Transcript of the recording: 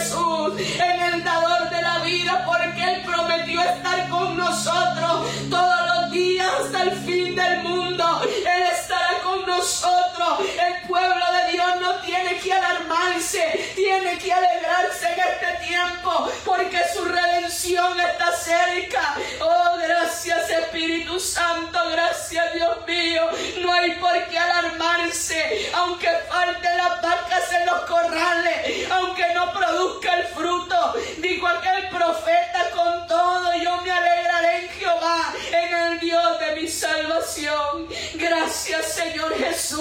Jesús en el dador de la vida, porque Él prometió estar con nosotros todos los días hasta el fin del mundo. Él estará con nosotros. El pueblo de Dios no tiene que alarmarse, tiene que alegrarse en este tiempo, porque su redención está cerca. Oh, gracias Espíritu Santo, gracias Dios mío. No hay por qué alarmarse, aunque falten las vacas en los corrales, aunque no produzca el fruto. Dijo aquel profeta: con todo yo me alegraré en Jehová, en el Dios de mi salvación. Gracias Señor Jesús.